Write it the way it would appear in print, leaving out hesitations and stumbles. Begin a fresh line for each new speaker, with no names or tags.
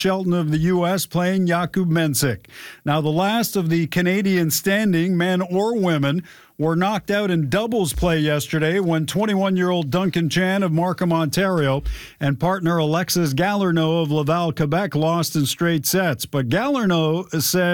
Shelton of the U.S. playing Jakub Mensik. Now, the last of the Canadian standing, men or women, were knocked out in doubles play yesterday when 21-year-old Duncan Chan of Markham, Ontario, and partner Alexis Galarneau of Laval, Quebec lost in straight sets. But Galarneau said